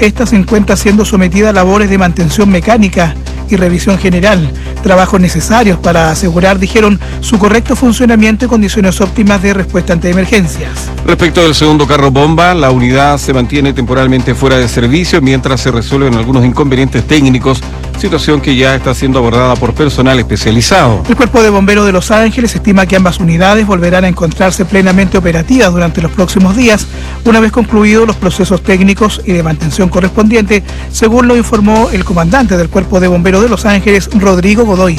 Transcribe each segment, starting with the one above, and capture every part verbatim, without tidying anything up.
esta se encuentra siendo sometida a labores de mantención mecánica y revisión general, trabajos necesarios para asegurar, dijeron, su correcto funcionamiento y condiciones óptimas de respuesta ante emergencias. Respecto del segundo carro bomba, la unidad se mantiene temporalmente fuera de servicio mientras se resuelven algunos inconvenientes técnicos, situación que ya está siendo abordada por personal especializado. El Cuerpo de Bomberos de Los Ángeles estima que ambas unidades volverán a encontrarse plenamente operativas durante los próximos días, una vez concluidos los procesos técnicos y de mantención correspondientes, según lo informó el comandante del Cuerpo de Bomberos de Los Ángeles, Rodrigo Godoy.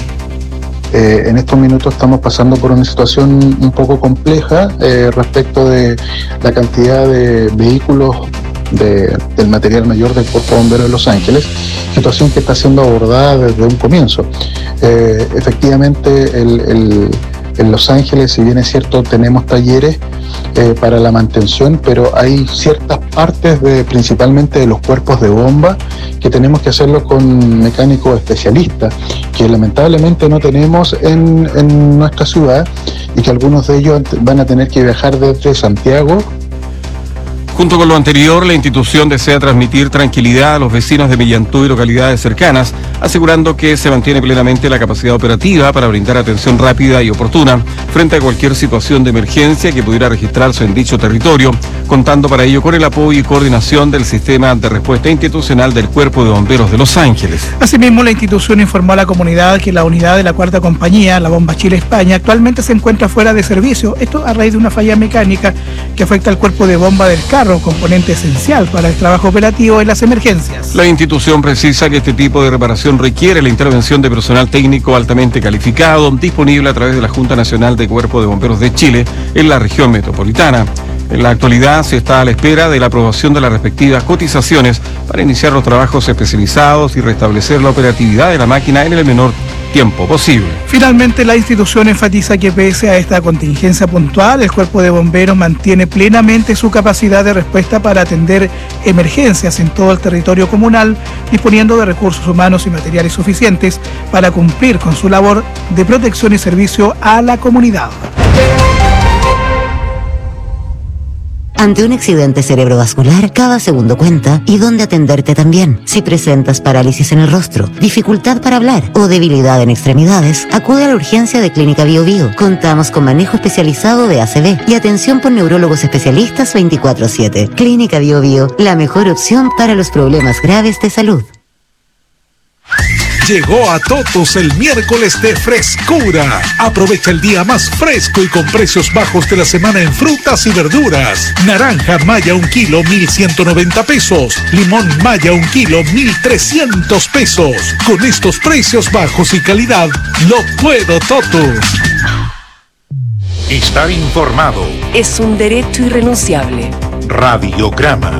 Eh, en estos minutos estamos pasando por una situación un poco compleja eh, respecto de la cantidad de vehículos de, del material mayor del Cuerpo de Bomberos de Los Ángeles, situación que está siendo abordada desde un comienzo. Eh, efectivamente, el, el, en Los Ángeles, si bien es cierto, tenemos talleres eh, para la mantención, pero hay ciertas partes, de, principalmente de los cuerpos de bomba, que tenemos que hacerlo con mecánicos especialistas, que lamentablemente no tenemos en, en nuestra ciudad y que algunos de ellos van a tener que viajar desde Santiago. Junto con lo anterior, la institución desea transmitir tranquilidad a los vecinos de Millantú y localidades cercanas, asegurando que se mantiene plenamente la capacidad operativa para brindar atención rápida y oportuna frente a cualquier situación de emergencia que pudiera registrarse en dicho territorio, contando para ello con el apoyo y coordinación del Sistema de Respuesta Institucional del Cuerpo de Bomberos de Los Ángeles. Asimismo, la institución informó a la comunidad que la unidad de la cuarta compañía, la Bomba Chile España, actualmente se encuentra fuera de servicio, esto a raíz de una falla mecánica que afecta al cuerpo de bomba del carro, componente esencial para el trabajo operativo en las emergencias. La institución precisa que este tipo de reparación requiere la intervención de personal técnico altamente calificado, disponible a través de la Junta Nacional de Cuerpo de Bomberos de Chile en la región metropolitana. En la actualidad se está a la espera de la aprobación de las respectivas cotizaciones para iniciar los trabajos especializados y restablecer la operatividad de la máquina en el menor tiempo posible. Finalmente, la institución enfatiza que pese a esta contingencia puntual, el Cuerpo de Bomberos mantiene plenamente su capacidad de respuesta para atender emergencias en todo el territorio comunal, disponiendo de recursos humanos y materiales suficientes para cumplir con su labor de protección y servicio a la comunidad. Ante un accidente cerebrovascular, cada segundo cuenta y dónde atenderte también. Si presentas parálisis en el rostro, dificultad para hablar o debilidad en extremidades, acude a la urgencia de Clínica Bio Bio. Contamos con manejo especializado de A C V y atención por neurólogos especialistas veinticuatro siete. Clínica Bio Bio, la mejor opción para los problemas graves de salud. Llegó a Totos el miércoles de frescura. Aprovecha el día más fresco y con precios bajos de la semana en frutas y verduras. Naranja Maya un kilo, mil ciento noventa pesos. Limón Maya un kilo, mil trescientos pesos. Con estos precios bajos y calidad, lo puedo Totos. Estar informado es un derecho irrenunciable. Radiograma.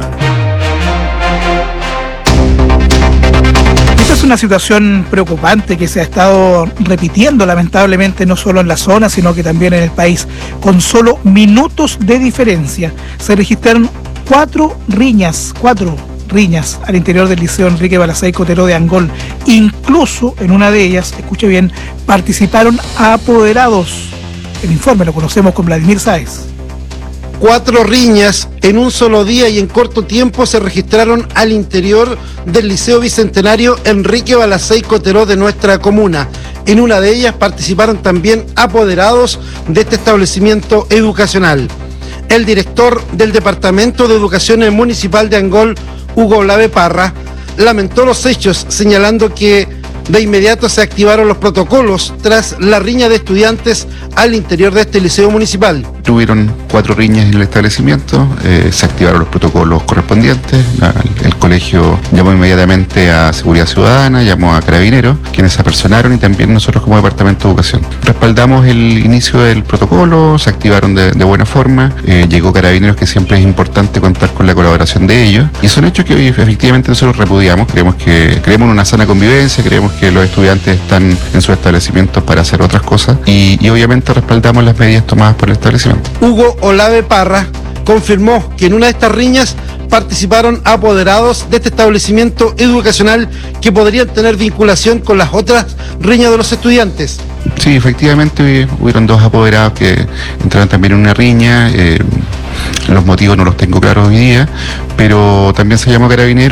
Esta es una situación preocupante que se ha estado repitiendo lamentablemente no solo en la zona, sino que también en el país. Con solo minutos de diferencia se registraron cuatro riñas, cuatro riñas al interior del Liceo Enrique Balacay Cotero de Angol. Incluso en una de ellas, escuche bien, participaron apoderados. El informe lo conocemos con Vladimir Sáez. Cuatro riñas en un solo día y en corto tiempo se registraron al interior del Liceo Bicentenario Enrique Balacay Cotero de nuestra comuna. En una de ellas participaron también apoderados de este establecimiento educacional. El director del Departamento de Educación Municipal de Angol, Hugo Olave Parra, lamentó los hechos, señalando que de inmediato se activaron los protocolos tras la riña de estudiantes al interior de este liceo municipal. Tuvieron cuatro riñas en el establecimiento, eh, se activaron los protocolos correspondientes, la, el colegio llamó inmediatamente a Seguridad Ciudadana, llamó a Carabineros, quienes se apersonaron, y también nosotros como Departamento de Educación. Respaldamos el inicio del protocolo, se activaron de, de buena forma, eh, llegó Carabineros, que siempre es importante contar con la colaboración de ellos, y son hechos que hoy efectivamente nosotros repudiamos. Creemos que creemos en una sana convivencia, creemos que los estudiantes están en sus establecimientos para hacer otras cosas, y, y obviamente respaldamos las medidas tomadas por el establecimiento. Hugo Olave Parra confirmó que en una de estas riñas participaron apoderados de este establecimiento educacional que podrían tener vinculación con las otras riñas de los estudiantes. Sí, efectivamente hubieron dos apoderados que entraron también en una riña. Eh, los motivos no los tengo claros hoy día, pero también se llamó Carabineros.